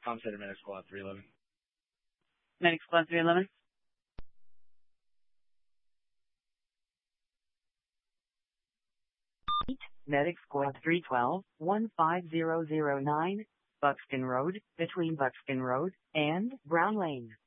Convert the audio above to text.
Tom Center Medic Squad 311. Medic Squad 311. Medic Squad 312, 15009, Buxton Road, between Buxton Road and Brown Lane.